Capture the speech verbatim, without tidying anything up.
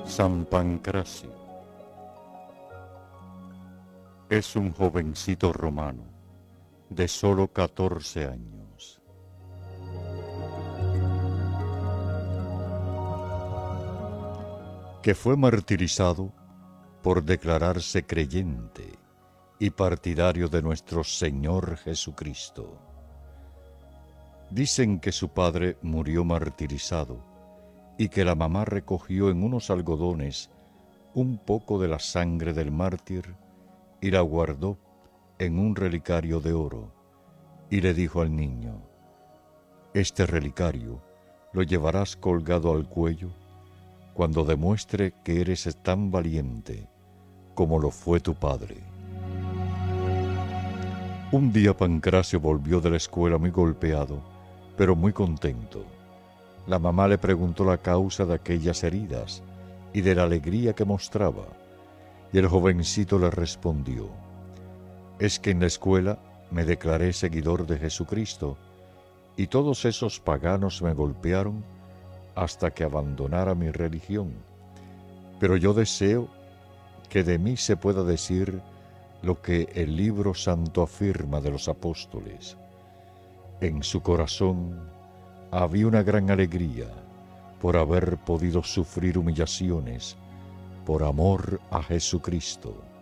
San Pancracio es un jovencito romano de solo catorce años. Que fue martirizado por declararse creyente y partidario de nuestro Señor Jesucristo. Dicen que su padre murió martirizado y que la mamá recogió en unos algodones un poco de la sangre del mártir y la guardó en un relicario de oro, y le dijo al niño: este relicario lo llevarás colgado al cuello cuando demuestre que eres tan valiente como lo fue tu padre. Un día Pancracio volvió de la escuela muy golpeado, pero muy contento. La mamá le preguntó la causa de aquellas heridas y de la alegría que mostraba, y el jovencito le respondió: es que en la escuela me declaré seguidor de Jesucristo, y todos esos paganos me golpearon hasta que abandonara mi religión. Pero yo deseo que de mí se pueda decir lo que el libro santo afirma de los apóstoles. En su corazón había una gran alegría por haber podido sufrir humillaciones por amor a Jesucristo.